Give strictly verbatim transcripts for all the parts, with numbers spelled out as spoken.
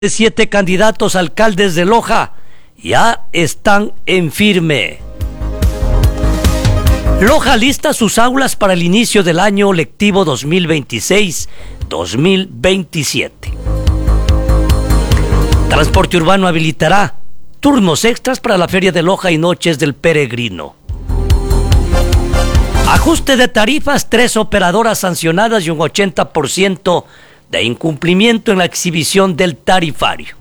Siete candidatos a alcaldes de Loja ya están en firme. Loja lista sus aulas para el inicio del año lectivo dos mil veintiséis dos mil veintisiete. Transporte urbano habilitará turnos extras para la Feria de Loja y Noches del Peregrino. Ajuste de tarifas, tres operadoras sancionadas y un ochenta por ciento de incumplimiento en la exhibición del tarifario.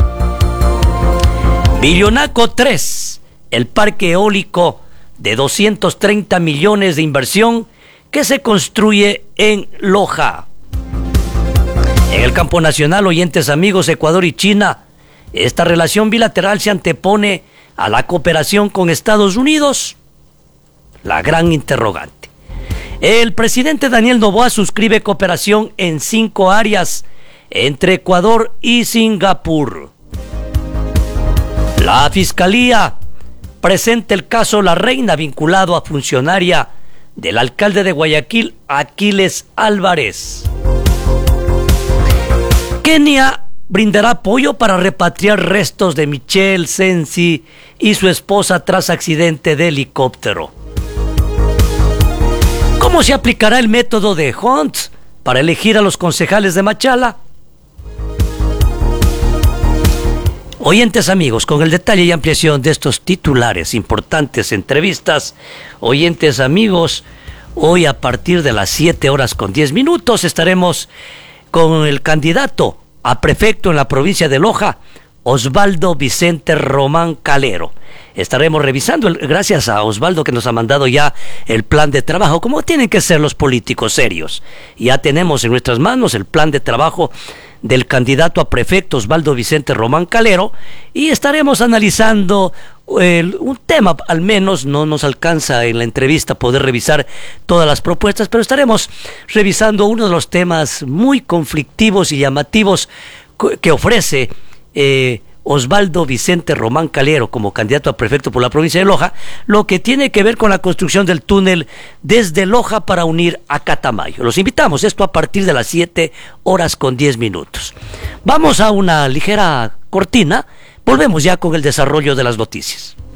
Billonaco tres, el parque eólico de doscientos treinta millones de inversión que se construye en Loja. En el campo nacional, oyentes amigos, Ecuador y China, esta relación bilateral se antepone a la cooperación con Estados Unidos. La gran interrogante. El presidente Daniel Noboa suscribe cooperación en cinco áreas entre Ecuador y Singapur. La Fiscalía presenta el caso La Reina vinculado a funcionaria del alcalde de Guayaquil, Aquiles Álvarez. Kenia brindará apoyo para repatriar restos de Michelle Sensi y su esposa tras accidente de helicóptero. ¿Cómo se aplicará el método de Hunt para elegir a los concejales de Machala? Oyentes amigos, con el detalle y ampliación de estos titulares, importantes entrevistas, oyentes amigos, hoy a partir de las siete horas con diez minutos estaremos con el candidato a prefecto en la provincia de Loja, Osvaldo Vicente Román Calero. Estaremos revisando, el, gracias a Osvaldo que nos ha mandado ya el plan de trabajo, como tienen que ser los políticos serios. Ya tenemos en nuestras manos el plan de trabajo del candidato a prefecto Osvaldo Vicente Román Calero y estaremos analizando el, un tema, al menos no nos alcanza en la entrevista poder revisar todas las propuestas, pero estaremos revisando uno de los temas muy conflictivos y llamativos que ofrece eh, Osvaldo Vicente Román Calero como candidato a prefecto por la provincia de Loja, lo que tiene que ver con la construcción del túnel desde Loja para unir a Catamayo. Los invitamos, esto a partir de las siete horas con diez minutos. Vamos a una ligera cortina, volvemos ya con el desarrollo de las noticias.